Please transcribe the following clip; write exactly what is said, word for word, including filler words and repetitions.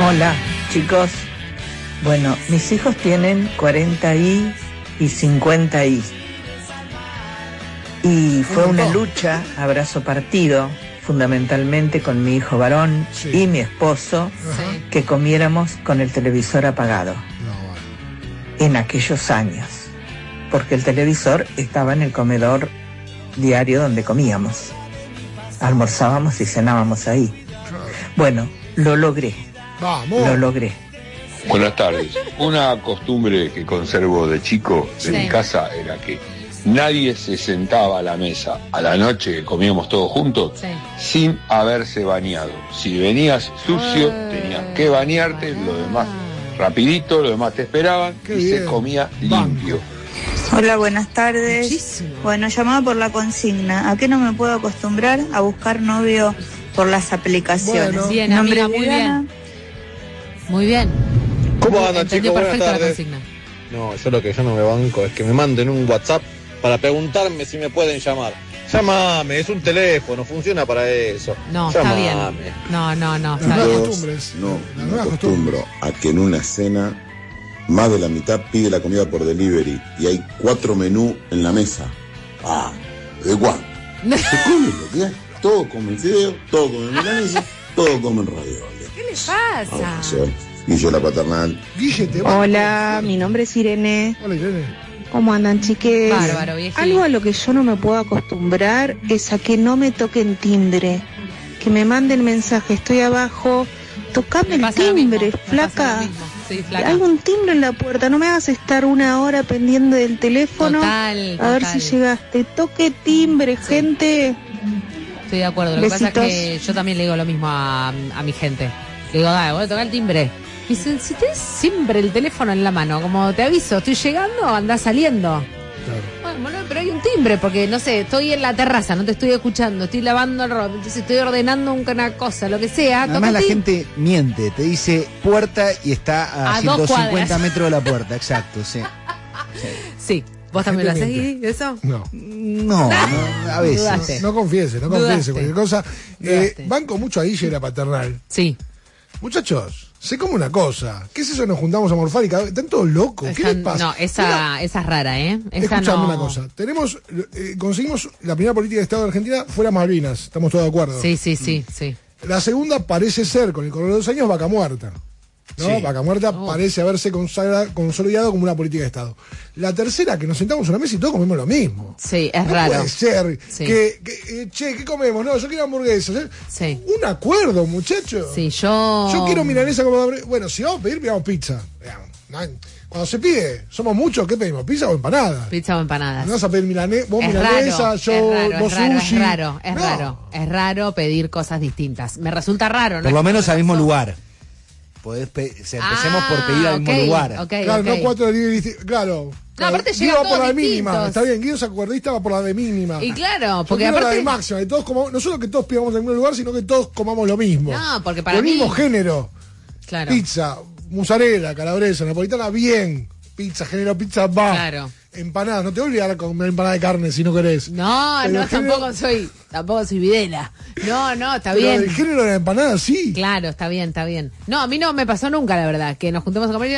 Hola, chicos. Bueno, mis hijos tienen cuarenta y y cincuenta y. Y fue una lucha, abrazo partido, fundamentalmente con mi hijo varón sí. y mi esposo, sí. que comiéramos con el televisor apagado. No. En aquellos años. Porque el televisor estaba en el comedor diario donde comíamos. Almorzábamos y cenábamos ahí. Bueno, lo logré. Vamos. Lo logré. Buenas tardes. Una costumbre que conservo de chico de sí. mi casa era que nadie se sentaba a la mesa a la noche que comíamos todos juntos sí. sin haberse bañado. Si venías sucio, eh, tenías que bañarte, eh, lo demás rapidito, lo demás te esperaban y bien. se comía limpio. Hola, buenas tardes. Muchísimo. Bueno, llamaba por la consigna. ¿A qué no me puedo acostumbrar? A buscar novio por las aplicaciones. Bueno. Bien, amiga, muy bien. Muy bien. ¿Cómo andan, chicos? Buenas tardes. No, yo lo que yo no me banco es que me manden un WhatsApp para preguntarme si me pueden llamar. Llámame, es un teléfono, funciona para eso. No, Llámame. Está bien. No, no, no. Está bien. No, me acostumbro a que en una cena más de la mitad pide la comida por delivery y hay cuatro menús en la mesa. Ah, ¿de cuánto? Se come lo que hay. Todo comen fideo, todo comen milanesa, todo comen ravioles. ¿Qué le pasa? Ah, Guille la paternal. Hola, mi nombre es Irene. Hola, Irene. ¿Cómo andan, chiques? Bárbaro, viejín. Algo a lo que yo no me puedo acostumbrar es a que no me toquen timbre. Que me manden mensaje, estoy abajo, tocame el timbre, flaca. Sí, flaca. Hay un timbre en la puerta, no me hagas estar una hora pendiente del teléfono. Total, a total. ver si llegaste. Toque timbre, sí. gente. Estoy de acuerdo, lo Besitos. que pasa es que yo también le digo lo mismo a, a mi gente. Le digo, dale, voy a tocar el timbre. Y dicen, si tenés siempre el teléfono en la mano, como te aviso, estoy llegando, andás saliendo. Claro. Bueno, pero hay un timbre, porque no sé, estoy en la terraza, no te estoy escuchando, estoy lavando el ropa, entonces estoy ordenando una cosa, lo que sea. Además la gente miente, te dice puerta y está a, a ciento cincuenta metros de la puerta, exacto, sí. Sí. sí. ¿Vos también lo hacés, eso? No. No, no, a veces. No, no confiese, no confiese cualquier cosa. Eh, banco mucho a Guille la paternal. Sí. Muchachos, sé como una cosa. ¿Qué es eso? Nos juntamos a morfar y cada vez están todos locos. ¿Qué les pasa? No, esa, Mira, esa es rara, ¿eh? Esa escuchame no... una cosa. Tenemos, eh, conseguimos la primera política de Estado de Argentina fuera Malvinas. Estamos todos de acuerdo. Sí, sí, sí, mm. sí. La segunda parece ser, con el correr de los años, Vaca Muerta. ¿No? Sí. Vaca Muerta oh. parece haberse consolidado como una política de Estado. La tercera, que nos sentamos en una mesa y todos comemos lo mismo. Sí, es no raro. No puede ser sí. que, que eh, che, ¿qué comemos? No, yo quiero hamburguesas. ¿eh? Sí. Un acuerdo, muchachos. Sí, yo... Yo quiero milanesa como... Bueno, si vamos a pedir, pidamos pizza. Cuando se pide, somos muchos, ¿qué pedimos? ¿Pizza o empanadas? Pizza o empanadas. No vas a pedir milanesa, vos es milanesa, raro, yo, es raro, vos es raro, sushi. Es raro, es no. raro. Es raro pedir cosas distintas. Me resulta raro, ¿no? Por lo menos al mismo lugar. Podés pe- o sea, empecemos ah, por pedir al okay, mismo lugar. Okay, claro, okay. no cuatro de claro. No, aparte Guido va por la de distintos. mínima, está bien, Guido es acuerdista, va por la de mínima. Y claro, porque Yo aparte... la de máxima, que todos comamos, no solo que todos pidamos en el mismo lugar, sino que todos comamos lo mismo. No, porque para el mí... mismo género. Claro. Pizza, mozzarella, calabresa, napolitana, bien. Pizza, género pizza, va. Claro. Empanadas, no te voy a olvidar a comer empanada de carne si no querés. No, pero no, género... tampoco soy, tampoco soy Videla. No, no, está pero bien. el género de la empanada, sí. Claro, está bien, está bien. No, a mí no me pasó nunca, la verdad, que nos juntemos a comer y